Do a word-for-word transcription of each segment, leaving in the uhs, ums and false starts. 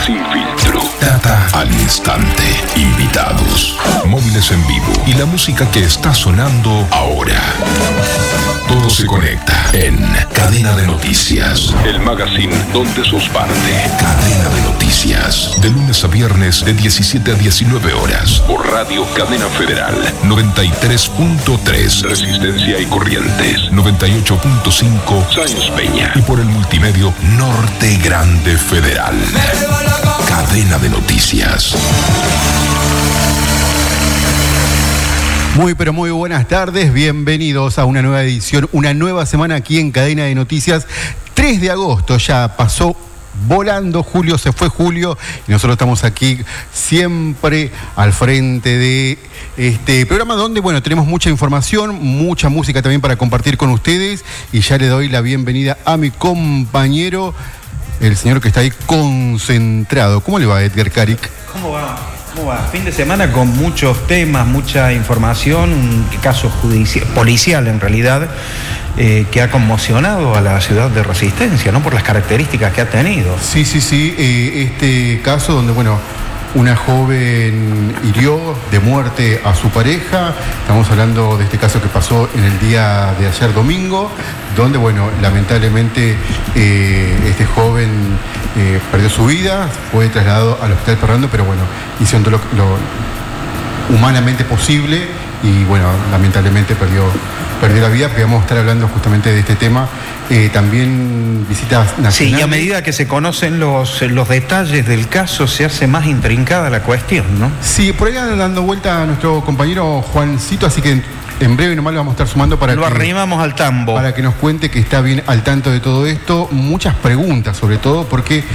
Sin filtro. Data al instante. Invitados. Móviles en vivo. Y la música que está sonando ahora. Todo se conecta en Cadena de Noticias. El magazine donde sos parte. Cadena de Noticias. De lunes a viernes de diecisiete a diecinueve horas. Por Radio Cadena Federal. noventa y tres punto tres. Resistencia y Corrientes. noventa y ocho punto cinco. Sáenz Peña. Y por el multimedio Norte Grande Federal. Cadena de Noticias. Muy pero muy buenas tardes, bienvenidos a una nueva edición, una nueva semana aquí en Cadena de Noticias. tres de agosto ya pasó volando, julio, se fue julio y nosotros estamos aquí siempre al frente de este programa donde, bueno, tenemos mucha información, mucha música también para compartir con ustedes y ya le doy la bienvenida a mi compañero, el señor que está ahí concentrado. ¿Cómo le va, Edgar Caric? ¿Cómo va? ¿Cómo va? Fin de semana con muchos temas, mucha información, un caso judicial, policial en realidad, eh, que ha conmocionado a la ciudad de Resistencia, ¿no? Por las características que ha tenido. Sí, sí, sí. Eh, este caso donde, bueno, una joven hirió de muerte a su pareja. Estamos hablando de este caso que pasó en el día de ayer domingo, donde, bueno, lamentablemente eh, este joven eh, perdió su vida, fue trasladado al hospital Ferrando, pero bueno, hicieron todo lo, lo humanamente posible y, bueno, lamentablemente perdió, perdió la vida, porque vamos a estar hablando justamente de este tema. Eh, también visitas nacionales. Sí, y a medida que se conocen los, los detalles del caso, se hace más intrincada la cuestión, ¿no? Sí, por ahí anda dando vuelta a nuestro compañero Juancito, así que en breve nomás lo vamos a estar sumando para lo que... Lo arrimamos al tambo. Para que nos cuente que está bien al tanto de todo esto. Muchas preguntas, sobre todo, porque...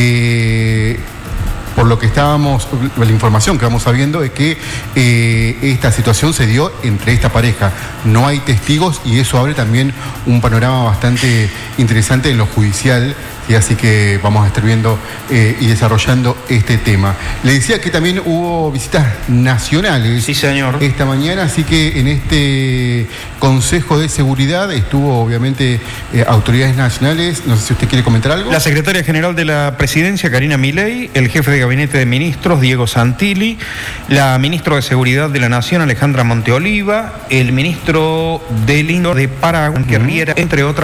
Eh, por lo que estábamos, la información que vamos sabiendo es que eh, esta situación se dio entre esta pareja. No hay testigos y eso abre también un panorama bastante interesante en lo judicial. Y así que vamos a estar viendo eh, y desarrollando este tema. Le decía que también hubo visitas nacionales. Sí, señor. Esta mañana, así que en este Consejo de Seguridad estuvo obviamente eh, autoridades nacionales. No sé si usted quiere comentar algo. La secretaria general de la Presidencia, Karina Milei, el jefe de Gabinete de Ministros, Diego Santilli, la ministra de Seguridad de la Nación, Alejandra Monteoliva, el ministro del Interior de Paraguay, uh-huh. Riera, entre otras